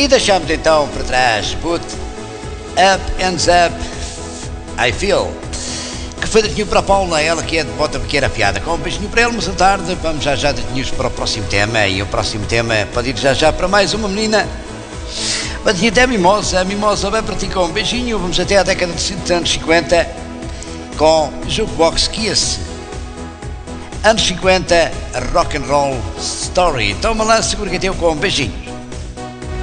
E deixamos então para trás Put Up Ends Up I Feel, que foi dedinho para a Paula, ela que é de bota pequena piada. Com um beijinho para ele, mas à tarde vamos já dedinhos para o próximo tema. E o próximo tema pode ir já para mais uma menina. Badinho até a Mimosa vai para ti com um beijinho. Vamos até à década de anos 50 com Jukebox Kiss. Anos 50, Rock and Roll Story. Toma lá, segura que eu com um beijinho.